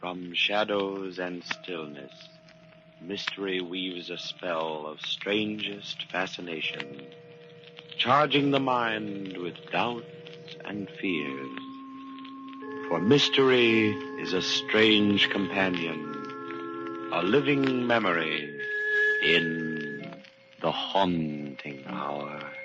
From shadows and stillness, mystery weaves a spell of strangest fascination, charging the mind with doubts and fears. For mystery is a strange companion, a living memory in the haunting hour.